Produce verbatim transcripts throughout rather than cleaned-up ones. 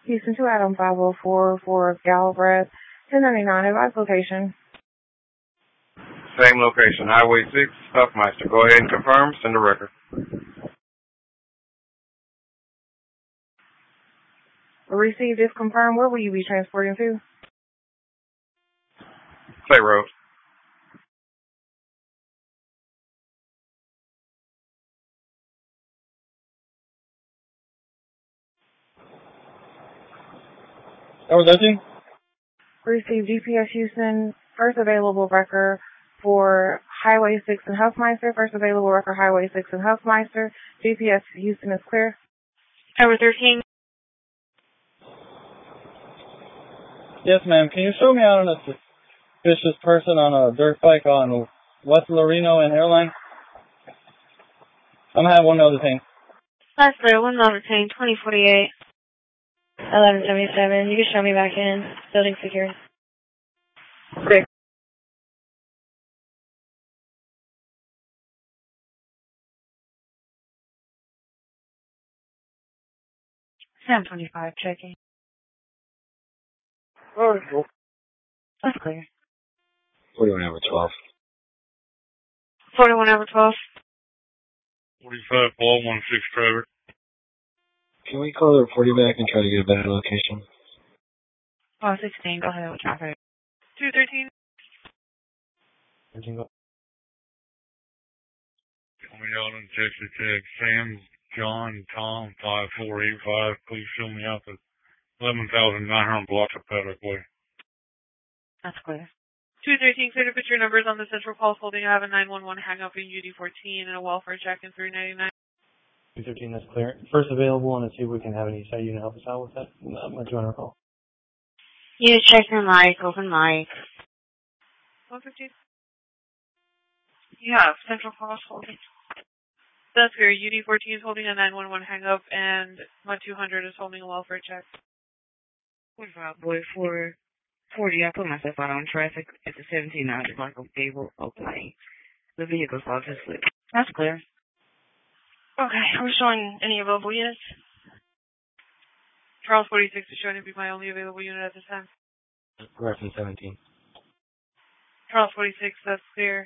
Houston to Adam five oh four for Galbraith, ten ninety-nine, advice location. Same location, Highway six, Huffmeister. Go ahead and confirm, send a record. Received if confirmed, where will you be transporting to? Clay Road. Tower thirteen? Received G P S Houston, first available record for Highway six and Huffmeister, first available record Highway six and Huffmeister. G P S Houston is clear. Tower thirteen. Yes, ma'am. Can you show me out on a suspicious person on a dirt bike on West Loreno and Airline? I'm gonna have one other thing. That's clear. One number ten, twenty forty-eight. eleven seventy-seven. You can show me back in. Building security. Six. seven twenty-five, checking. Oh, That's clear. forty-one over twelve. forty-one over twelve. forty-five, Paul, one six, Trevor. Can we call the forty back and try to get a better location? Oh, sixteen, go ahead with traffic. two thirteen. thirteen, go. Coming out in Texas Tech, Sam, John, Tom, five four eight five. Please show me out the eleven thousand nine hundred blocks of Paddock Way. That's clear. two thirteen, clear to put your numbers on the central pulse holding. I have a nine one one hang up in U D fourteen and a welfare check in three ninety-nine. two thirteen, that's clear. First available, and let's see if we can have any side unit help us out with that. I'm going to join our call. You check your mic, open mic. one fifteen. Yeah, central pulse holding. That's clear. U D fourteen is holding a nine one one hang up, and one two hundred is holding a welfare check. forty-five, boy, four forty. I put myself out on traffic at the seventeen hundred block of Gable, Oakland. The vehicle saw just slip. That's clear. Okay, I'm showing any available units. Charles forty-six is showing to be my only available unit at this time. Reference seventeen. Charles forty-six, that's clear.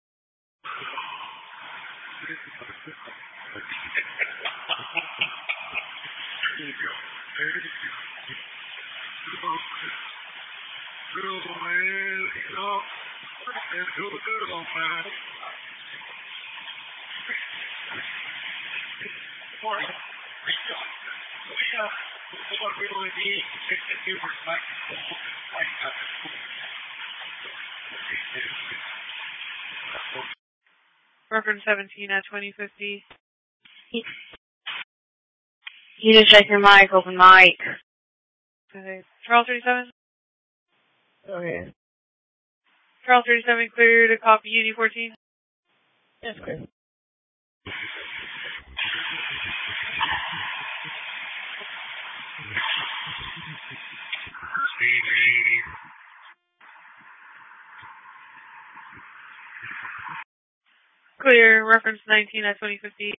Reference seventeen at twenty fifty. You just check your mic, open mic. Okay. Charles thirty-seven? Oh, yeah. Charles thirty-seven, clear to copy U D fourteen? That's clear. Clear, reference nineteen at twenty fifty.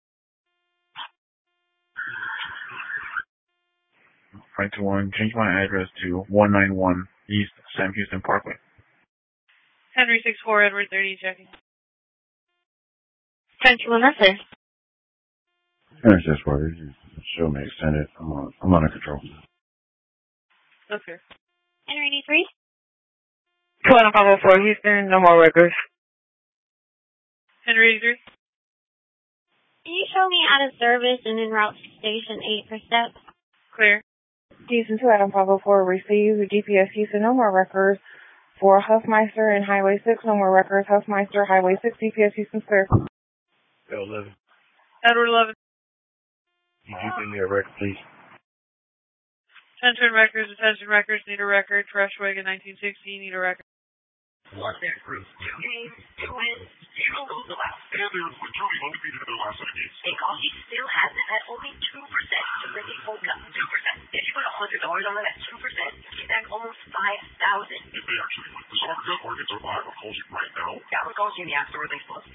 Right to one, change my address to one ninety-one East Sam Houston Parkway. Henry six four, Edward thirty, checking. Central and that's it. Henry six four, show me extended. I'm on, I'm under control. That's clear. Henry eighty-three? twelve five oh four, Houston, no more records. Henry eighty-three? Can you show me out of service and en route to station eight for steps? Clear. Houston to Adam five oh four, received G P S Houston, no more records for Huffmeister and Highway six, no more records. Huffmeister, Highway six, G P S Houston clear. eleven. Edward eleven. Can you give me a record, please? Attention records, attention records, need a record. Freshwagon nineteen sixty, need a record. What that group James Twin zero goes the last. Yeah, they're majority undefeated in the last seven games. And Coffee still has it at only two percent to bring it full up. two percent. If you put one hundred dollars on it at two percent, you get back almost five thousand dollars. If they actually win. The soccer gun markets are live. I'll call you right now. Yeah, we're calling you in the App Store. Thanks, Plus.